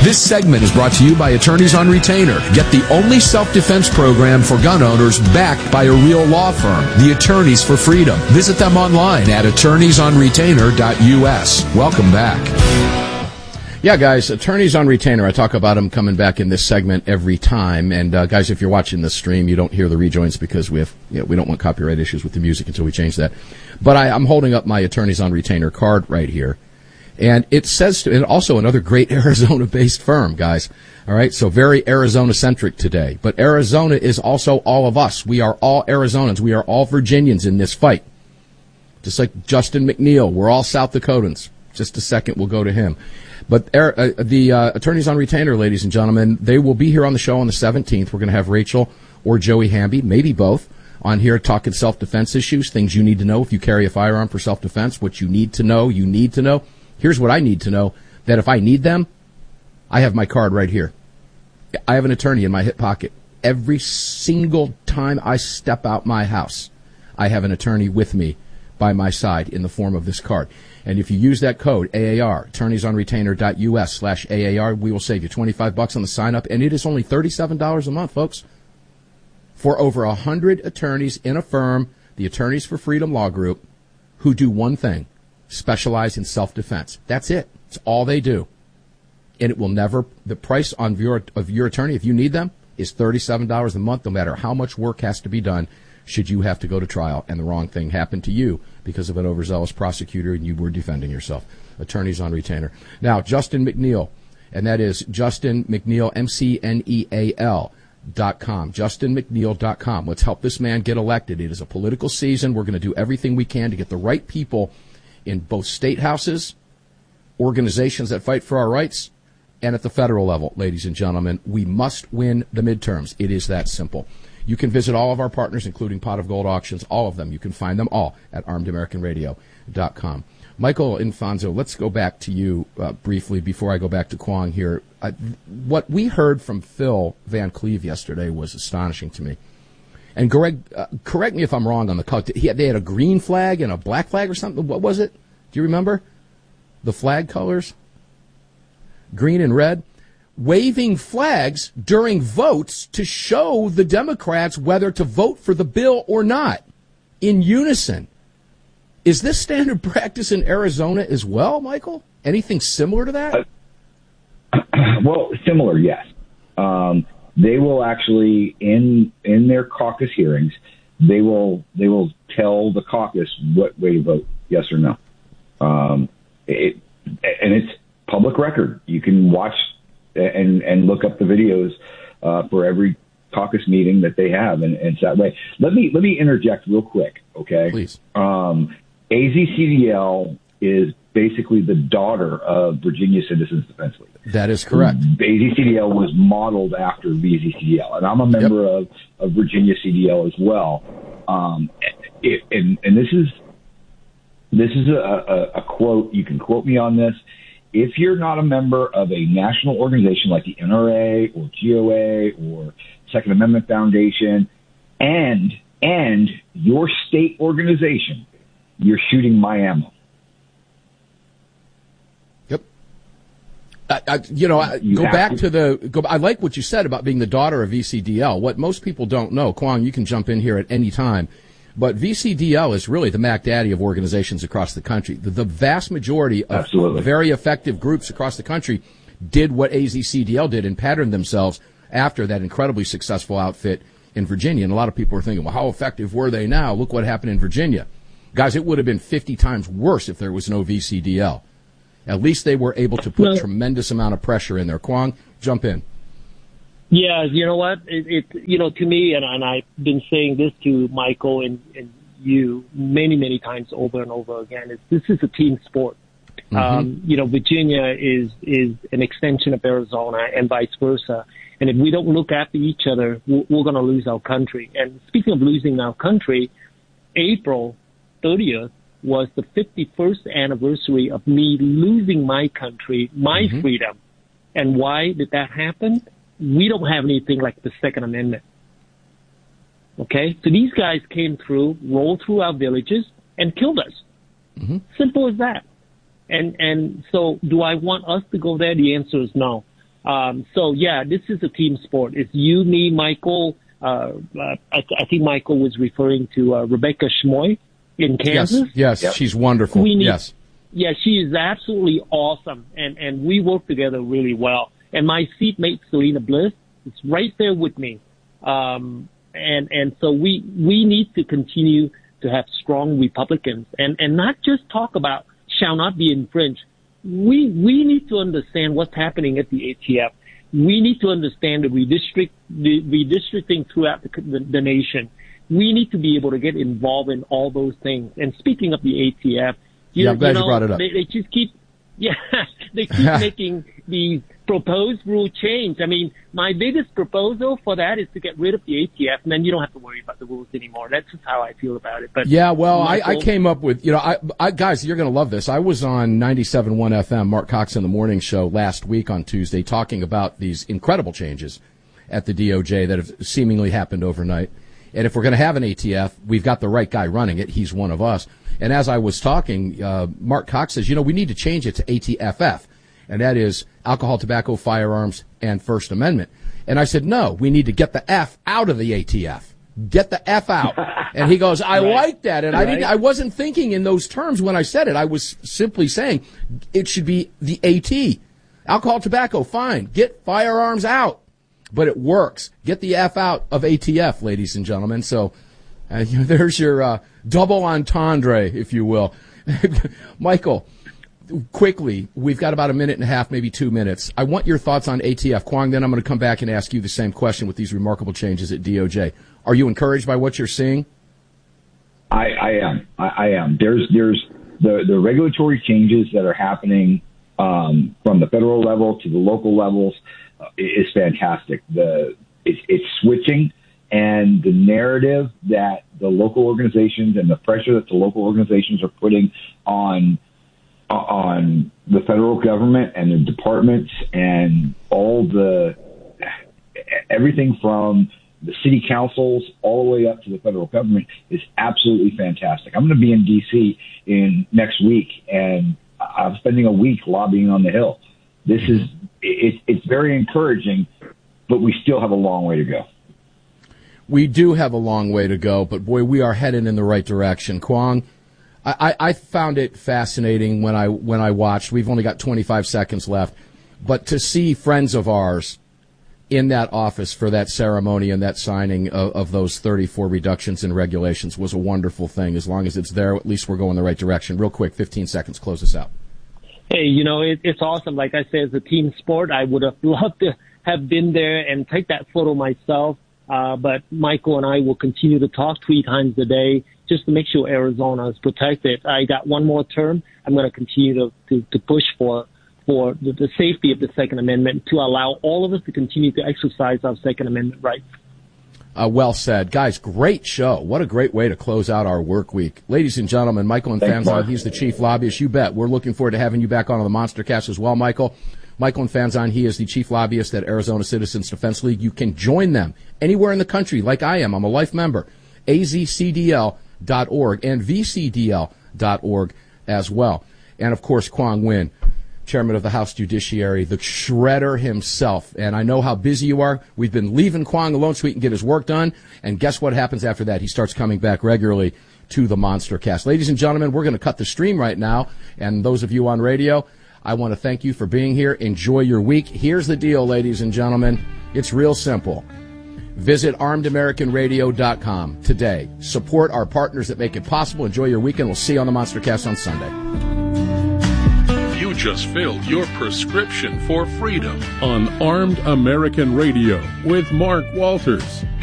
This segment is brought to you by Attorneys on Retainer. Get the only self-defense program for gun owners backed by a real law firm, the Attorneys for Freedom. Visit them online at attorneysonretainer.us. Welcome back. Yeah, guys, Attorneys on Retainer. I talk about them coming back in this segment every time. And guys, if you're watching this stream, you don't hear the rejoins because we don't want copyright issues with the music until we change that. But I'm holding up my Attorneys on Retainer card right here. And it says, and also another great Arizona-based firm, guys. All right, so very Arizona-centric today. But Arizona is also all of us. We are all Arizonans. We are all Virginians in this fight. Just like Justin McNeil, we're all South Dakotans. Just a second, we'll go to him. But the Attorneys on Retainer, ladies and gentlemen, they will be here on the show on the 17th. We're going to have Rachel or Joey Hamby, maybe both, on here talking self-defense issues, things you need to know if you carry a firearm for self-defense, what you need to know, Here's what I need to know, that if I need them, I have my card right here. I have an attorney in my hip pocket. Every single time I step out my house, I have an attorney with me by my side in the form of this card. And if you use that code, AAR, attorneysonretainer.us/AAR, we will save you $25 on the sign-up, and it is only $37 a month, folks. For over 100 attorneys in a firm, the Attorneys for Freedom Law Group, who do one thing, specialize in self-defense. That's it. It's all they do. And it will never, the price of your attorney, if you need them, is $37 a month, no matter how much work has to be done should you have to go to trial and the wrong thing happened to you because of an overzealous prosecutor and you were defending yourself. Attorneys on Retainer. Now, Justin McNeil, and that is Justin McNeil, McNeil.com, JustinMcNeil.com. Let's help this man get elected. It is a political season. We're going to do everything we can to get the right people in both state houses, organizations that fight for our rights, and at the federal level, ladies and gentlemen. We must win the midterms. It is that simple. You can visit all of our partners, including Pot of Gold Auctions, all of them. You can find them all at ArmedAmericanRadio.com. Michael Infanzo, let's go back to you briefly before I go back to Kwong here. What we heard from Phil Van Cleve yesterday was astonishing to me. And Greg, correct me if I'm wrong on the color. They had a green flag and a black flag or something. What was it? Do you remember? The flag colors? Green and red. Waving flags during votes to show the Democrats whether to vote for the bill or not in unison. Is this standard practice in Arizona as well, Michael? Anything similar to that? Well, similar, yes. They will actually, in their caucus hearings, they will tell the caucus what way to vote, yes or no. And it's public record. You can watch and look up the videos for every caucus meeting that they have, and it's that way. Let me interject real quick, okay? Please. AZCDL is basically the daughter of Virginia Citizens Defense League. That is correct. AZCDL was modeled after VZCDL, and I'm a member of Virginia CDL as well. And this is a quote. You can quote me on this. If you're not a member of a national organization like the NRA or GOA or Second Amendment Foundation, and your state organization, you're shooting my ammo. I like what you said about being the daughter of VCDL. What most people don't know, Kwong, you can jump in here at any time, but VCDL is really the Mac Daddy of organizations across the country. The vast majority of very effective groups across the country did what AZCDL did and patterned themselves after that incredibly successful outfit in Virginia. And a lot of people are thinking, well, how effective were they now? Look what happened in Virginia. Guys, it would have been 50 times worse if there was no VCDL. At least they were able to put tremendous amount of pressure in there. Kwong, jump in. Yeah, you know what? To me, and I've been saying this to Michael and you many times over and over again, this is a team sport. Mm-hmm. Virginia is an extension of Arizona and vice versa. And if we don't look after each other, we're going to lose our country. And speaking of losing our country, April 30th was the 51st anniversary of me losing my country, my freedom. And why did that happen? We don't have anything like the Second Amendment. Okay? So these guys came through, rolled through our villages, and killed us. Mm-hmm. Simple as that. And so do I want us to go there? The answer is no. So yeah, this is a team sport. It's you, me, Michael. I think Michael was referring to Rebecca Schmoy in Kansas. Yes, yep. She's wonderful. Yes. Yeah, she is absolutely awesome, and we work together really well. And my seatmate, Selena Bliss, is right there with me. And so we need to continue to have strong Republicans and not just talk about shall not be infringed. We need to understand what's happening at the ATF. We need to understand the redistricting throughout the nation. We need to be able to get involved in all those things. And speaking of the ATF, I'm glad you brought it up. They just keep, they keep making these proposed rule change. I mean, my biggest proposal for that is to get rid of the ATF, and then you don't have to worry about the rules anymore. That's just how I feel about it. But yeah, well, I came up with, I guys, you're going to love this. I was on 97.1 FM, Mark Cox in the Morning Show last week on Tuesday, talking about these incredible changes at the DOJ that have seemingly happened overnight. And if we're going to have an ATF, we've got the right guy running it. He's one of us. And as I was talking, Mark Cox says, we need to change it to ATFF. And that is alcohol, tobacco, firearms, and First Amendment. And I said, no, we need to get the F out of the ATF. Get the F out. And he goes, I like that. And I wasn't thinking in those terms when I said it. I was simply saying it should be the AT. Alcohol, tobacco, fine. Get firearms out. But it works. Get the F out of ATF, ladies and gentlemen. So there's your double entendre, if you will. Michael, quickly, we've got about a minute and a half, maybe 2 minutes. I want your thoughts on ATF. Kwong, then I'm going to come back and ask you the same question with these remarkable changes at DOJ. Are you encouraged by what you're seeing? I am. There's the regulatory changes that are happening from the federal level to the local levels is fantastic. It's switching, and the narrative that the local organizations and the pressure that the local organizations are putting on the federal government and the departments and everything from the city councils all the way up to the federal government is absolutely fantastic. I'm going to be in D.C. next week, and I'm spending a week lobbying on the Hill. It's very encouraging, but we still have a long way to go. We do have a long way to go, but boy, we are headed in the right direction. Kwong, I found it fascinating when I watched. We've only got 25 seconds left, but to see friends of ours in that office for that ceremony and that signing of those 34 reductions in regulations was a wonderful thing. As long as it's there, at least we're going the right direction. Real quick, 15 seconds, close us out. Hey, it's awesome. Like I said, it's a team sport. I would have loved to have been there and take that photo myself. But Michael and I will continue to talk 3 times a day just to make sure Arizona is protected. I got one more term. I'm going to continue to push for the safety of the Second Amendment to allow all of us to continue to exercise our Second Amendment rights. Well said. Guys, great show. What a great way to close out our work week. Ladies and gentlemen, Michael Infanzon, he's the chief lobbyist. You bet. We're looking forward to having you back on the MonsterCast as well, Michael. Michael Infanzon, he is the chief lobbyist at Arizona Citizens Defense League. You can join them anywhere in the country, like I am. I'm a life member. azcdl.org and vcdl.org as well. And, of course, Kwong Win, chairman of the House Judiciary, the shredder himself. And I know how busy you are. We've been leaving Kwong alone so he can get his work done. And guess what happens after that? He starts coming back regularly to the MonsterCast. Ladies and gentlemen, we're going to cut the stream right now. And those of you on radio, I want to thank you for being here. Enjoy your week. Here's the deal, ladies and gentlemen. It's real simple. Visit armedamericanradio.com today. Support our partners that make it possible. Enjoy your weekend. We'll see you on the MonsterCast on Sunday. You just filled your prescription for freedom on Armed American Radio with Mark Walters.